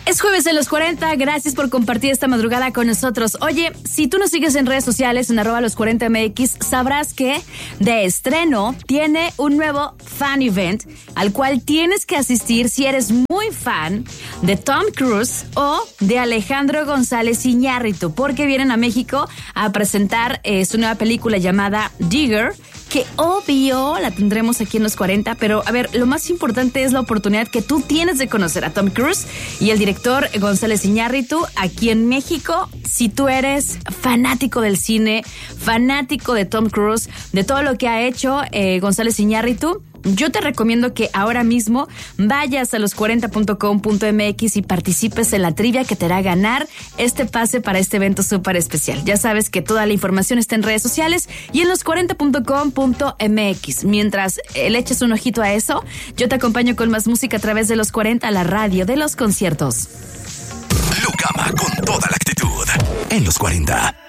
Es jueves de los 40, gracias por compartir esta madrugada con nosotros. Oye, si tú nos sigues en redes sociales en @los40mx, sabrás que de estreno tiene un nuevo fan event al cual tienes que asistir si eres muy fan de Tom Cruise o de Alejandro González Iñárritu, porque vienen a México a presentar su nueva película llamada Digger, que obvio la tendremos aquí en los 40, pero a ver, lo más importante es la oportunidad que tú tienes de conocer a Tom Cruise y el director González Iñárritu aquí en México. Si tú eres fanático del cine, fanático de Tom Cruise, de todo lo que ha hecho González Iñárritu, yo te recomiendo que ahora mismo vayas a los40.com.mx y participes en la trivia que te hará ganar este pase para este evento súper especial. Ya sabes que toda la información está en redes sociales y en los40.com.mx. Mientras le eches un ojito a eso, yo te acompaño con más música a través de los 40, la radio de los conciertos. Lucama con toda la actitud en los 40.